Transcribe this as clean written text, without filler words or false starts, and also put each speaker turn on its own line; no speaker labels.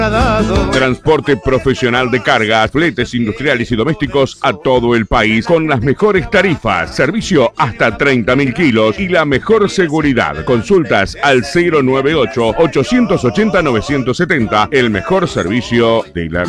Transporte profesional de cargas, fletes industriales y domésticos a todo el país con las mejores tarifas, servicio hasta 30.000 kilos y la mejor seguridad. Consultas al 098-880-970, el mejor servicio de la